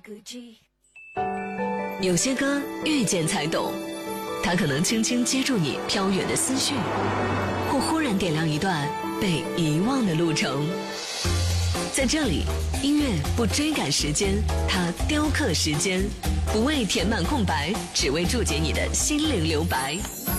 有些歌遇见才懂，它可能轻轻接住你飘远的思绪，或忽然点亮一段被遗忘的路程。在这里，音乐不追赶时间，它雕刻时间，不为填满空白，只为注解你的心灵留白。